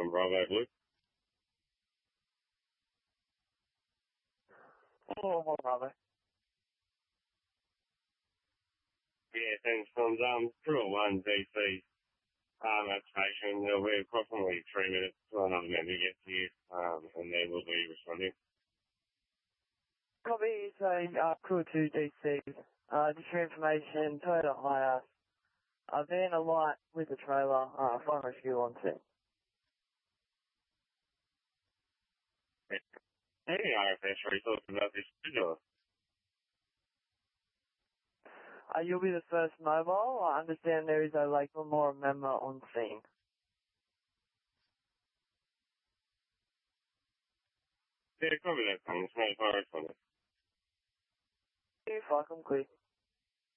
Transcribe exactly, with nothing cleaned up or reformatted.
from Bravo Blue. Oh, well, Bravo. Yeah, thanks, Tom's. Um, two oh one D C um, application. There'll be approximately three minutes till another member gets here, um, and then we'll be responding. Copy, so, uh, Crew two D C, uh, just for information, Toyota Hiace, uh, van a light with a trailer, uh, fire rescue on scene. Any R F S resources about this schedule? Uh, you'll be the first mobile. I understand there is a Lake Memorial member on scene. Yeah, copy that, Tom. It's made by responding. If I can clear.